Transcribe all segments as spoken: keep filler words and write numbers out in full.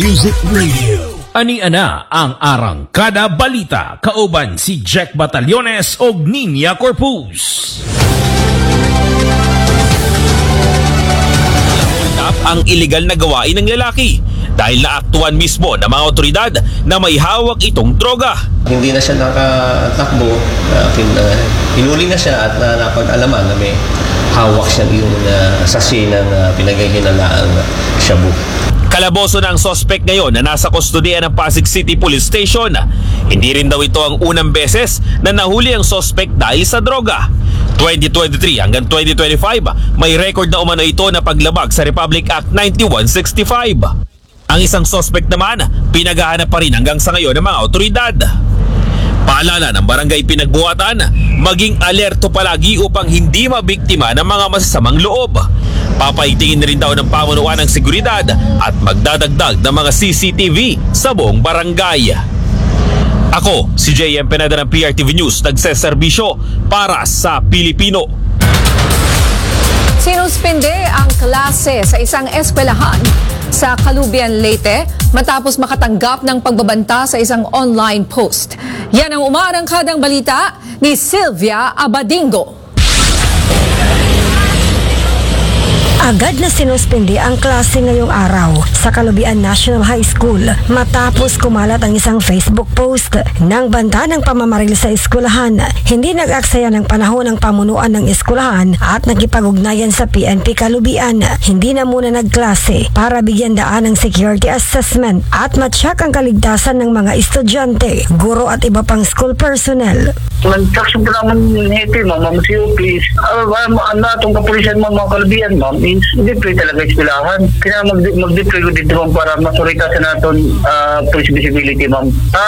Music Radio. Ani-ana ang Arangkada Balita, kauban si Jack Batallones og Ninya Corpus. Hold ang illegal na gawain ng lalaki dahil naaktuhan mismo ng mga otoridad na may hawak itong droga. Hindi na siya nakatakbo, uh, uh, hinuli na siya at uh, napag-alaman na may hawak siya yung uh, sachet ng uh, pinaghihinalaang shabu. Kalaboso na ang suspect ngayon na nasa kustodiya ng Pasig City Police Station. Hindi rin daw ito ang unang beses na nahuli ang suspect dahil sa droga. twenty twenty-three hanggang twenty twenty-five, may record na umano ito na paglabag sa Republic Act ninety-one sixty-five. Ang isang suspect naman, pinaghahanap pa rin hanggang sa ngayon ng mga otoridad. Paalala ng barangay Pinagbuhatan, maging alerto palagi upang hindi mabiktima ng mga masasamang loob. Papaitingin na rin daw ng pamunuan ng seguridad at magdadagdag ng mga C C T V sa buong barangay. Ako, si J M Peneda ng P R T V News, nagseserbisyo para sa Pilipino. Sinuspende ang klase sa isang eskwelahan sa Calubian, Leyte matapos makatanggap ng pagbabanta sa isang online post. Yan ang umaarangkadang balita ni Sylvia Abadingo. Agad na sinuspindi ang klase ngayong araw sa Calubian National High School matapos kumalat ang isang Facebook post ng banta ng pamamaril sa eskwelahan. Hindi nag-aksaya ng panahon ng pamunuan ng eskwelahan at nagkipag-ugnayan sa P N P Calubian. Hindi na muna nagklase para bigyan daan ng security assessment at matyak ang kaligtasan ng mga estudyante, guro at iba pang school personnel. Nag-traction po naman nito, ma'am, si O P. Ano itong kapulisan, ma'am, mga Calubian, ma'am, is deploy talaga eskwelahan. Kaya mag-deploy ko dito, ma'am, para masuritasan natin uh, police visibility, ma'am.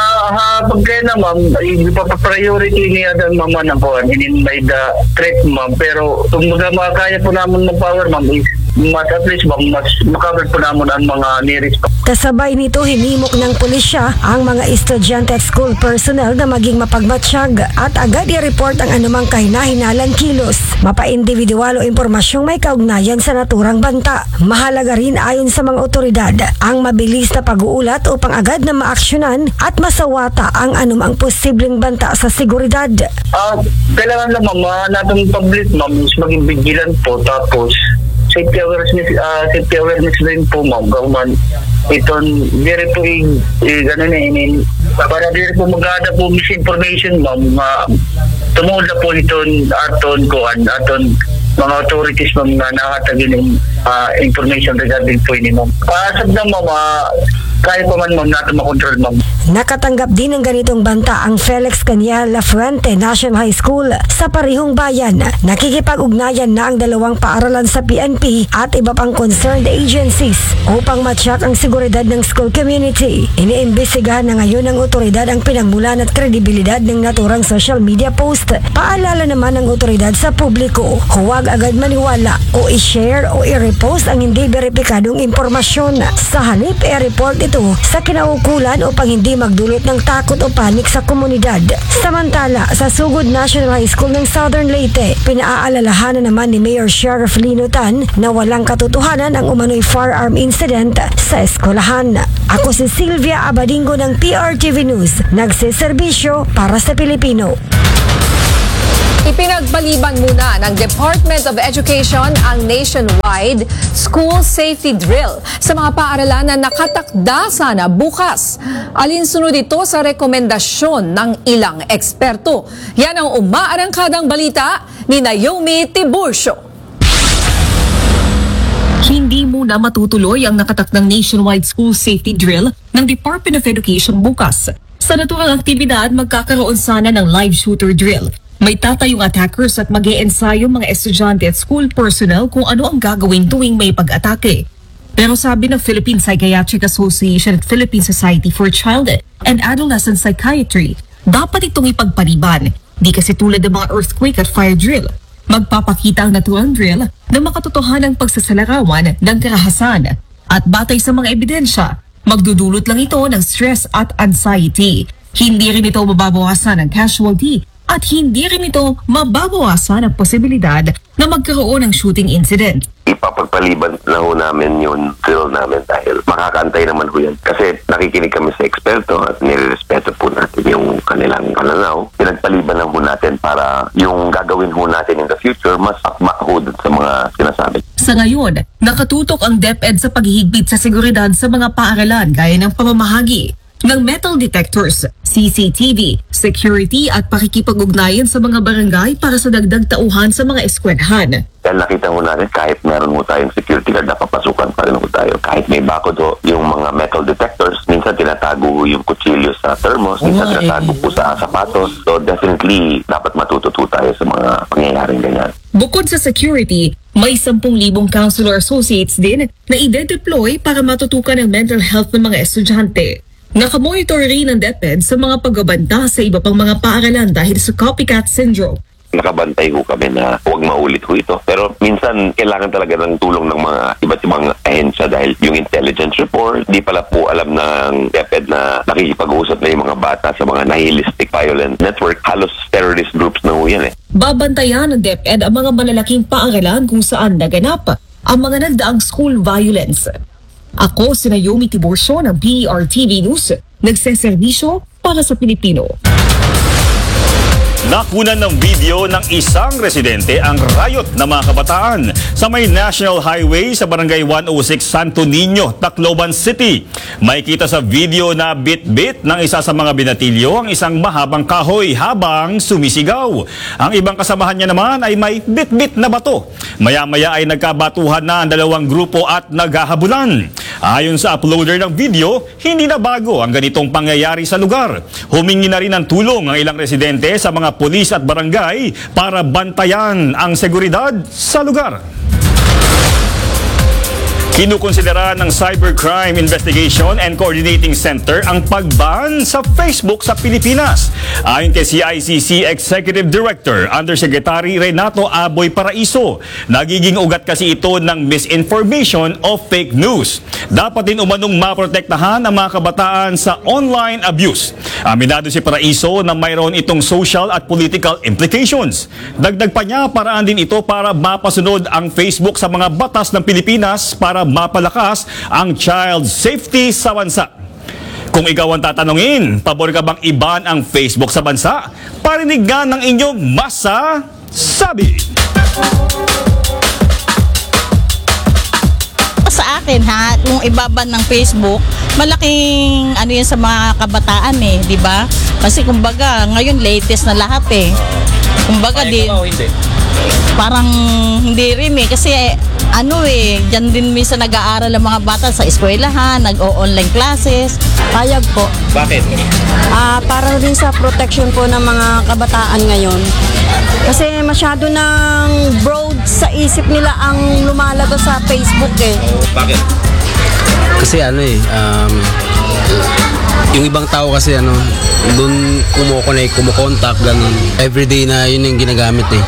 Uh, pag kaya na, ma'am, ipapapriority niya dan, ma'am, na po, hindi may the threat, ma'am. Pero kung makakaya po naman mag-power, ma'am, is mas at least, ma'am, mas makabar po naman ang mga nearest. Kasabay nito, hinimok ng pulisya ang mga estudyante at school personnel na maging mapagmatsyag at agad i-report ang anumang kahinahinalang kilos, mapa-individual o impormasyong may kaugnayan sa naturang banta. Mahalaga rin ayon sa mga otoridad ang mabilis na pag-uulat upang agad na maaksyonan at masawata ang anumang posibleng banta sa seguridad. Uh, kailangan lang, ma'am, natin public, ma'am, maging vigilant po, tapos safety awareness, uh, safety awareness rin po, ma'am, gawman. Iton, dire po yung, gano'n na yun, para dire po mag-ada po misinformation, ma'am, uh, tumulad na po iton, aton, kuhan, aton, mga authorities, ma'am, na nakatagin yung uh, information regarding po yun, ma'am. Uh, sabda, ma'am, uh, kaya pa man, ma'am, natin makontrol, ma'am. Nakatanggap din ng ganitong banta ang Felix Canial La Fuente National High School sa parehong bayan. Nakikipag-ugnayan na ang dalawang paaralan sa P N P at iba pang concerned agencies upang matyak ang seguridad ng school community. Iniimbestigahan na ngayon ng otoridad ang pinagmulan at kredibilidad ng naturang social media post. Paalala naman ng otoridad sa publiko, huwag agad maniwala o i-share o i-repost ang hindi beripikadong impormasyon. Sa halip, i-report ito sa kinaukulan upang hindi magdulot ng takot o panik sa komunidad. Samantala, sa Sugod National High School ng Southern Leyte, pinaalalahanan naman ni Mayor Sheriff Lino Tan na walang katotohanan ang umano'y firearm incident sa eskwelahan. Ako si Sylvia Abadingo ng P R T V News, nagseserbisyo para sa Pilipino. Ipinagpaliban muna ng Department of Education ang nationwide school safety drill sa mga paaralan na nakatakda sana bukas. Alinsunod ito sa rekomendasyon ng ilang eksperto. Yan ang umaarangkadang balita ni Naomi Tiburcio. Hindi muna matutuloy ang nakatakdang nationwide school safety drill ng Department of Education bukas. Sa naturang aktibidad, magkakaroon sana ng live shooter drill. May tatayong attackers at mag-e-ensayo mga estudyante at school personnel kung ano ang gagawin tuwing may pag-atake. Pero sabi ng Philippine Psychiatric Association at Philippine Society for Child and Adolescent Psychiatry, dapat itong ipagpaliban. Di kasi tulad ng mga earthquake at fire drill. Magpapakita ang naturang drill ng makatotohanang pagsasalarawan ng karahasan. At batay sa mga ebidensya, magdudulot lang ito ng stress at anxiety. Hindi rin ito mababawasan ng casualty at hindi rin ito mababawasan ang posibilidad na magkaroon ng shooting incident. Ipapagpaliban na ho namin yung drill namin dahil makakaantay naman ho yan. Kasi nakikinig kami sa eksperto at nirerespeto po natin yung kanilang pananaw. Pinagpaliban lang ho natin para yung gagawin ho natin in the future mas akma ho dun sa mga sinasabi. Sa ngayon, nakatutok ang DepEd sa paghihigpit sa seguridad sa mga paaralan gaya ng pamamahagi ng metal detectors, C C T V, security at pakikipag-ugnayan sa mga barangay para sa dagdag tauhan sa mga eskwelahan. Dahil nakita ho natin kahit meron ho tayong security guard na papasukan pa rin ho tayo. Kahit may bakod ho yung mga metal detectors, minsan tinatago ho yung kutsilyo sa thermos, minsan tinatago po sa sapatos. So definitely dapat matututo tayo sa mga pangyayaring ganyan. Bukod sa security, may sampung libong counselor associates din na ide-deploy para matutukan ang mental health ng mga estudyante. Nakamonitor rin ng DepEd sa mga pagbabanta sa iba pang mga paaralan dahil sa copycat syndrome. Nakabantay ho kami na huwag maulit ho ito. Pero minsan kailangan talaga ng tulong ng mga iba't ibang ahensya dahil yung intelligence report, di pala po alam ng DepEd na nakikipag-usap na yung mga bata sa mga nihilistic violent network. Halos terrorist groups na ho yan eh. Babantayan ng DepEd ang mga malalaking paaralan kung saan naganap ang mga nagdaang school violence. Ako si Naomi Tiburcio ng P E R T V News, nagseserbisyo para sa Pilipino. Nakunan ng video ng isang residente ang riot ng mga kabataan sa may National Highway sa Barangay one oh six Santo Niño, Tacloban City. Makikita sa video na bit-bit ng isa sa mga binatilyo ang isang mahabang kahoy habang sumisigaw. Ang ibang kasamahan niya naman ay may bit-bit na bato. Maya-maya ay nagkabatuhan na ang dalawang grupo at naghahabulan. Ayon sa uploader ng video, hindi na bago ang ganitong pangyayari sa lugar. Humingi na rin ng tulong ang ilang residente sa mga pulis at barangay para bantayan ang seguridad sa lugar. Kinukonsidera ng Cybercrime Investigation and Coordinating Center ang pagban sa Facebook sa Pilipinas. Ayon kay C I C C Executive Director Undersecretary Renato Aboy Paraiso, nagiging ugat kasi ito ng misinformation o fake news. Dapat din umanong maprotektahan ang mga kabataan sa online abuse. Aminado si Paraiso na mayroon itong social at political implications. Dagdag pa niya, paraan din ito para mapasunod ang Facebook sa mga batas ng Pilipinas para mapalakas ang child safety sa bansa. Kung ikaw ang tatanungin, pabor ka bang iban ang Facebook sa bansa? Parinig nga ng inyong masasabi. Sa akin ha, kung ibaban ng Facebook, malaking ano yun sa mga kabataan eh, di ba? Kasi kumbaga, ngayon latest na lahat eh. Kumbaga din, parang hindi rin eh, kasi ano eh, dyan din minsan nag-aaral ang mga bata sa eskwelahan, nag-o-online classes. Payag po. Bakit? Ah, para rin sa protection po ng mga kabataan ngayon. Kasi masyado nang broad sa isip nila ang lumalabas sa Facebook eh. Bakit? Kasi ano eh, um, yung ibang tao kasi ano, doon kumukonect, kumukontak, ganun. Everyday na yun yung ginagamit eh.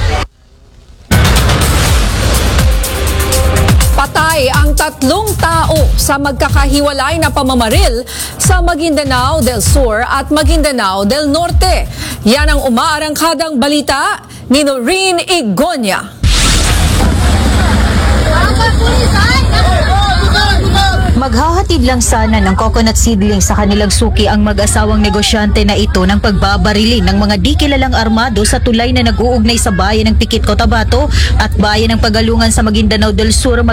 Patay ang tatlong tao sa magkakahiwalay na pamamaril sa Maguindanao del Sur at Maguindanao del Norte. Yan ang umaarangkadang balita ni Noreen Igonia. Maghahatid lang sana ng coconut seedling sa kanilang suki ang mag-asawang negosyante na ito ng pagbabarili ng mga di kilalang armado sa tulay na nag-uugnay sa bayan ng Pikit, Cotabato at bayan ng Pagalungan sa Maguindanao del Sur.